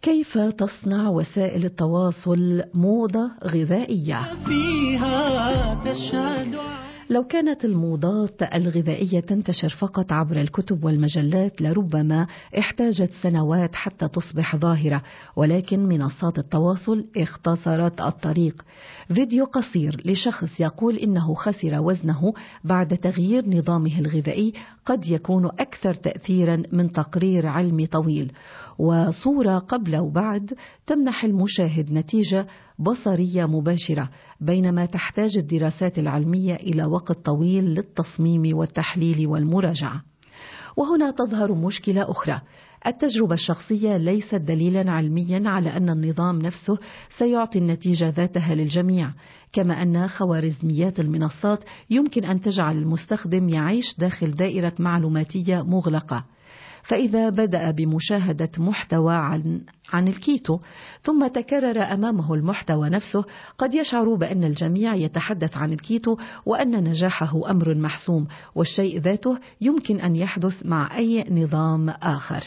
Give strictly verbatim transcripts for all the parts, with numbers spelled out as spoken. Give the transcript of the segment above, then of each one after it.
كيف تصنع وسائل التواصل موضة غذائية؟ فيها تشهد. لو كانت الموضات الغذائية تنتشر فقط عبر الكتب والمجلات لربما احتاجت سنوات حتى تصبح ظاهرة، ولكن منصات التواصل اختصرت الطريق. فيديو قصير لشخص يقول إنه خسر وزنه بعد تغيير نظامه الغذائي قد يكون أكثر تأثيرا من تقرير علمي طويل، وصورة قبل وبعد تمنح المشاهد نتيجة بصرية مباشرة، بينما تحتاج الدراسات العلمية إلى وقت طويل للتصميم والتحليل والمراجعة. وهنا تظهر مشكلة أخرى: التجربة الشخصية ليست دليلا علميا على أن النظام نفسه سيعطي النتيجة ذاتها للجميع، كما أن خوارزميات المنصات يمكن أن تجعل المستخدم يعيش داخل دائرة معلوماتية مغلقة. فإذا بدأ بمشاهدة محتوى عن, عن الكيتو ثم تكرر أمامه المحتوى نفسه، قد يشعر بأن الجميع يتحدث عن الكيتو وأن نجاحه أمر محسوم، والشيء ذاته يمكن أن يحدث مع أي نظام آخر.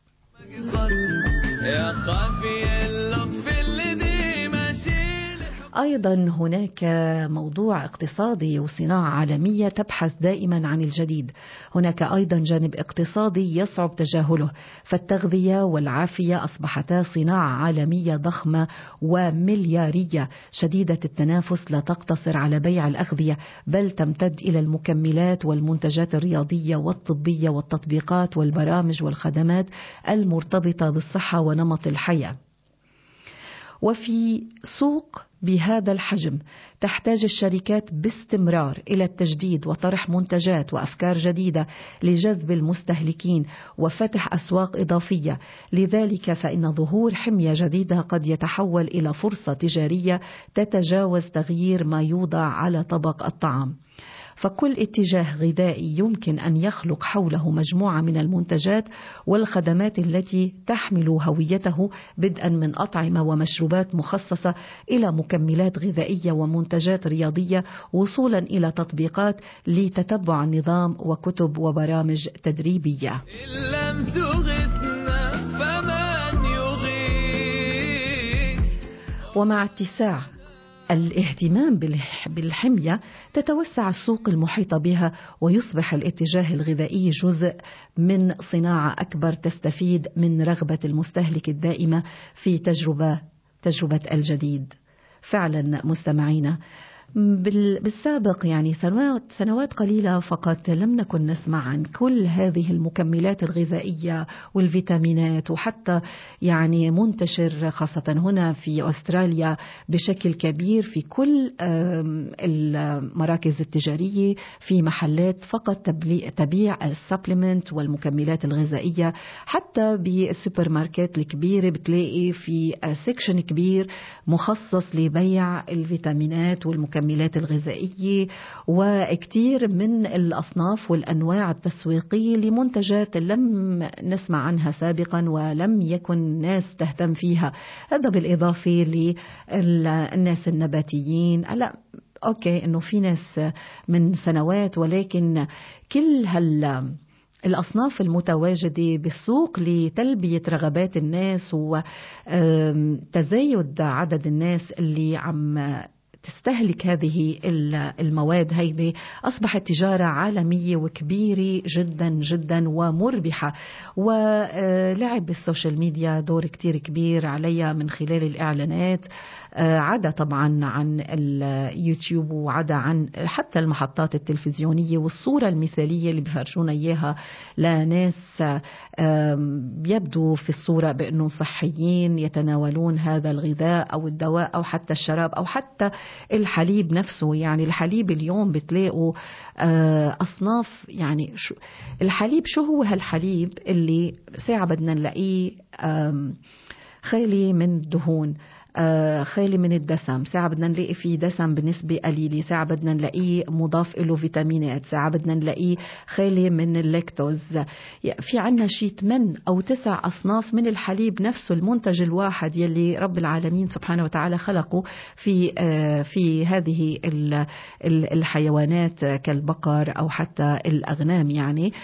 أيضا هناك موضوع اقتصادي وصناعة عالمية تبحث دائما عن الجديد. هناك أيضا جانب اقتصادي يصعب تجاهله، فالتغذية والعافية أصبحتا صناعة عالمية ضخمة ومليارية شديدة التنافس، لا تقتصر على بيع الأغذية بل تمتد إلى المكملات والمنتجات الرياضية والطبية والتطبيقات والبرامج والخدمات المرتبطة بالصحة ونمط الحياة. وفي سوق بهذا الحجم تحتاج الشركات باستمرار إلى التجديد وطرح منتجات وأفكار جديدة لجذب المستهلكين وفتح أسواق إضافية. لذلك فإن ظهور حمية جديدة قد يتحول إلى فرصة تجارية تتجاوز تغيير ما يوضع على طبق الطعام. فكل اتجاه غذائي يمكن أن يخلق حوله مجموعة من المنتجات والخدمات التي تحمل هويته، بدءا من أطعمة ومشروبات مخصصة إلى مكملات غذائية ومنتجات رياضية، وصولا إلى تطبيقات لتتبع النظام وكتب وبرامج تدريبية. إن لم تغثنا فمن يغيث. ومع اتساع الاهتمام بالحمية تتوسع السوق المحيطة بها، ويصبح الاتجاه الغذائي جزء من صناعة أكبر تستفيد من رغبة المستهلك الدائمة في تجربة تجربة الجديد. فعلا مستمعينا، بالسابق يعني سنوات سنوات قليلة فقط لم نكن نسمع عن كل هذه المكملات الغذائية والفيتامينات، وحتى يعني منتشر خاصة هنا في أستراليا بشكل كبير في كل المراكز التجارية، في محلات فقط تبيع السبلمنت والمكملات الغذائية. حتى بالسوبر ماركت الكبيرة بتلاقي في سيكشن كبير مخصص لبيع الفيتامينات والمكملات المكملات الغذائية، وكثير من الأصناف والأنواع التسويقية لمنتجات لم نسمع عنها سابقا ولم يكن الناس تهتم فيها. هذا بالإضافة للناس النباتيين. لا أوكي إنه في ناس من سنوات، ولكن كل هال الأصناف المتواجدة بالسوق لتلبية رغبات الناس وتزايد عدد الناس اللي عم تستهلك هذه المواد هيدي أصبحت تجارة عالمية وكبيرة جدا جدا ومربحة. ولعب السوشيال ميديا دور كتير كبير عليها من خلال الإعلانات، عدا طبعا عن اليوتيوب وعدا عن حتى المحطات التلفزيونية، والصورة المثالية اللي بفرجونا إياها لناس يبدو في الصورة بأنهم صحيين يتناولون هذا الغذاء أو الدواء أو حتى الشراب أو حتى الحليب نفسه. يعني الحليب اليوم بتلاقوا أصناف، يعني شو الحليب، شو هو هالحليب اللي ساعة بدنا نلاقيه خالي من الدهون، آه خالي من الدسم، ساعة بدنا نلاقي فيه دسم بنسبة قليلة، ساعة بدنا نلاقيه مضاف له فيتامينات، ساعة بدنا نلاقيه خالي من اللاكتوز. في عنا شي ثمان أو تسع أصناف من الحليب نفسه، المنتج الواحد يلي رب العالمين سبحانه وتعالى خلقه في آه في هذه الحيوانات كالبقر أو حتى الأغنام. يعني